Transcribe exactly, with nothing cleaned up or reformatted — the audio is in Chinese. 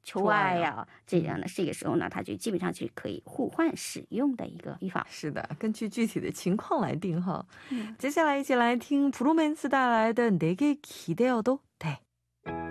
求爱呀，这样的这个时候呢，它就基本上就可以互换使用的一个语法。 是的，根据具体的情况来定哈。 嗯， 接下来一起来听브로맨스带来的내게기대어도 돼。